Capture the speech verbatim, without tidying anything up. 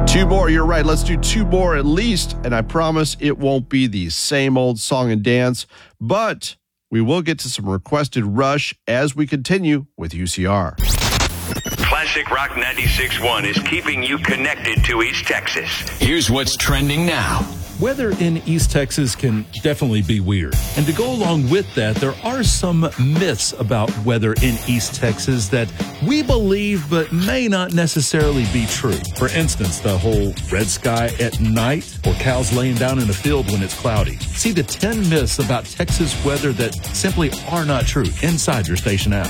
Two more, you're right. Let's do two more at least, and I promise it won't be the same old song and dance, but we will get to some requested Rush as we continue with U C R. Classic Rock ninety-six point one is keeping you connected to East Texas. Here's what's trending now. Weather in East Texas can definitely be weird. And to go along with that, there are some myths about weather in East Texas that we believe but may not necessarily be true. For instance, the whole red sky at night or cows laying down in a field when it's cloudy. See the ten myths about Texas weather that simply are not true inside your station app.